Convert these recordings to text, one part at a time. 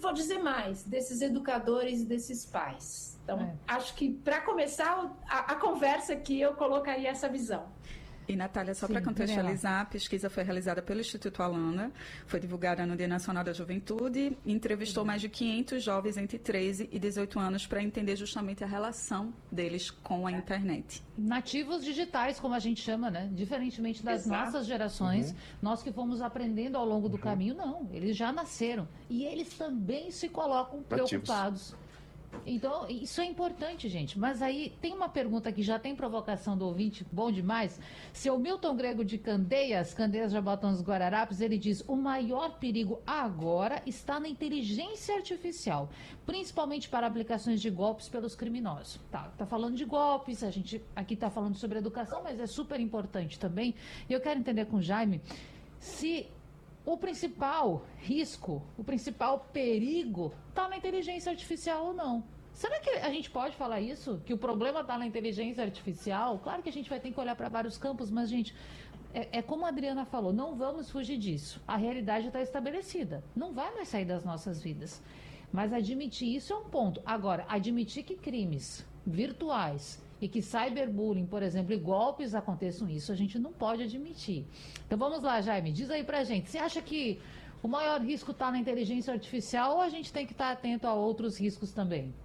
vou dizer mais, desses educadores e desses pais. Então, acho que para começar a conversa aqui, eu colocaria essa visão. E, Natália, só para contextualizar, a pesquisa foi realizada pelo Instituto Alana, foi divulgada no Dia Nacional da Juventude e entrevistou mais de 500 jovens entre 13 e 18 anos para entender justamente a relação deles com a internet. Nativos digitais, como a gente chama, né? Diferentemente das nossas gerações, nós que fomos aprendendo ao longo do caminho, não. Eles já nasceram. E eles também se colocam preocupados. Então, isso é importante, gente. Mas aí tem uma pergunta que já tem provocação do ouvinte, bom demais. Seu Milton Grego de Candeias Jabotão dos Guararapes, ele diz: o maior perigo agora está na inteligência artificial, principalmente para aplicações de golpes pelos criminosos. Tá falando de golpes, a gente aqui tá falando sobre educação, mas é super importante também. E eu quero entender com o Jaime se o principal risco, o principal perigo está na inteligência artificial ou não. Será que a gente pode falar isso? Que o problema está na inteligência artificial? Claro que a gente vai ter que olhar para vários campos, mas, gente, é como a Adriana falou, não vamos fugir disso. A realidade está estabelecida. Não vai mais sair das nossas vidas. Mas admitir isso é um ponto. Agora, admitir que crimes virtuais e que cyberbullying, por exemplo, e golpes aconteçam, isso a gente não pode admitir. Então vamos lá, Jaime, diz aí pra gente, você acha que o maior risco está na inteligência artificial ou a gente tem que estar atento a outros riscos também?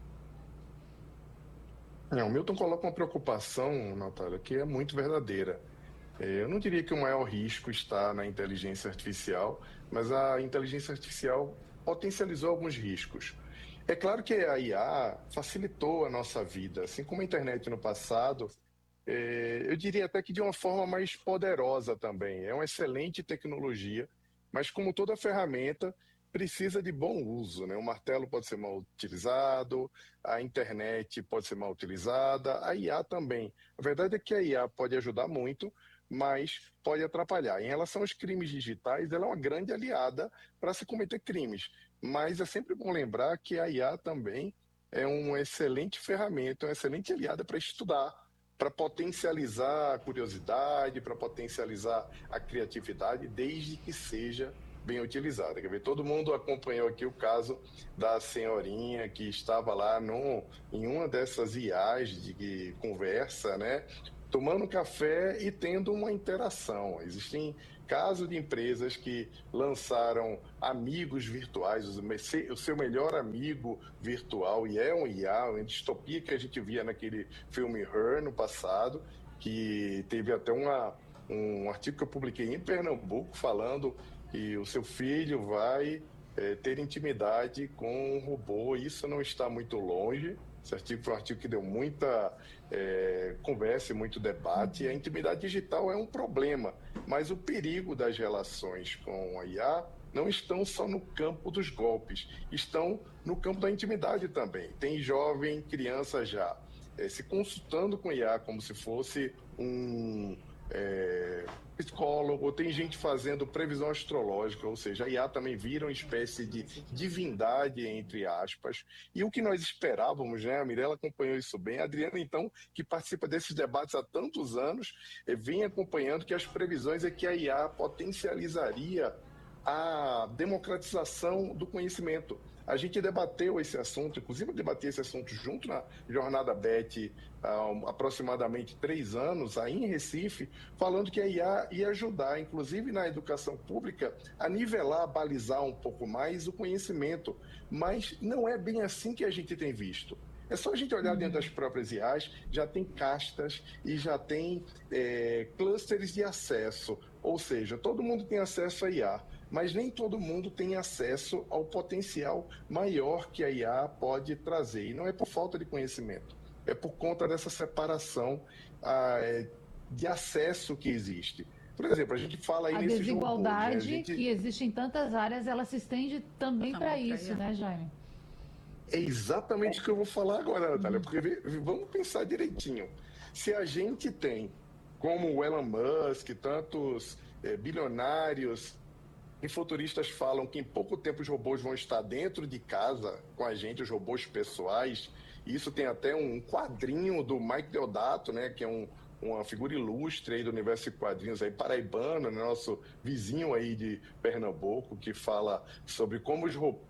O Milton coloca uma preocupação, Natália, que é muito verdadeira. Eu não diria que o maior risco está na inteligência artificial, mas a inteligência artificial potencializou alguns riscos. É claro que a IA facilitou a nossa vida, assim como a internet no passado, eu diria até que de uma forma mais poderosa também. É uma excelente tecnologia, mas como toda ferramenta, precisa de bom uso, né? O martelo pode ser mal utilizado, a internet pode ser mal utilizada, a IA também. A verdade é que a IA pode ajudar muito, mas pode atrapalhar. Em relação aos crimes digitais, ela é uma grande aliada para se cometer crimes. Mas é sempre bom lembrar que a IA também é uma excelente ferramenta, uma excelente aliada para estudar, para potencializar a curiosidade, para potencializar a criatividade, desde que seja bem utilizada. Quer ver? Todo mundo acompanhou aqui o caso da senhorinha que estava lá em uma dessas IAs de conversa, né? Tomando café e tendo uma interação. Existem casos de empresas que lançaram amigos virtuais, o seu melhor amigo virtual, e é um IA, uma distopia que a gente via naquele filme Her no passado, que teve até um artigo que eu publiquei em Pernambuco falando que o seu filho vai ter intimidade com um robô. Isso não está muito longe. Esse artigo foi um artigo que deu muita conversa e muito debate. A intimidade digital é um problema, mas o perigo das relações com a IA não estão só no campo dos golpes, estão no campo da intimidade também. Tem jovem, criança já se consultando com IA como se fosse um psicólogo, tem gente fazendo previsão astrológica, ou seja, a IA também vira uma espécie de divindade, entre aspas, e o que nós esperávamos, né? A Mirella acompanhou isso bem, a Adriana, então, que participa desses debates há tantos anos, vem acompanhando que as previsões é que a IA potencializaria a democratização do conhecimento. A gente debateu esse assunto, inclusive eu debati esse assunto junto na Jornada BET há aproximadamente 3 anos, aí em Recife, falando que a IA ia ajudar, inclusive na educação pública, a nivelar, a balizar um pouco mais o conhecimento. Mas não é bem assim que a gente tem visto. É só a gente olhar dentro das próprias IAs, já tem castas e já tem clusters de acesso. Ou seja, todo mundo tem acesso à IA, mas nem todo mundo tem acesso ao potencial maior que a IA pode trazer. E não é por falta de conhecimento, é por conta dessa separação de acesso que existe. Por exemplo, a gente fala aí a nesse desigualdade robôs, né? Que existe em tantas áreas, ela se estende também para isso, né, Jaime? É exatamente o que eu vou falar agora, Natália, porque vamos pensar direitinho. Se a gente tem, como o Elon Musk, tantos bilionários e futuristas falam que em pouco tempo os robôs vão estar dentro de casa com a gente, os robôs pessoais, e isso tem até um quadrinho do Mike Deodato, né, que é uma figura ilustre aí do universo de quadrinhos aí, paraibano, né, nosso vizinho aí de Pernambuco, que fala sobre como